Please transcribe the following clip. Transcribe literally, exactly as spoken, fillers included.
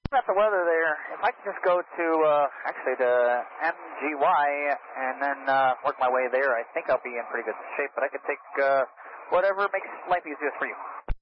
About the weather there, if I could just go to, uh, actually to M G Y and then uh, work my way there, I think I'll be in pretty good shape, but I could take uh, whatever makes life easiest for you.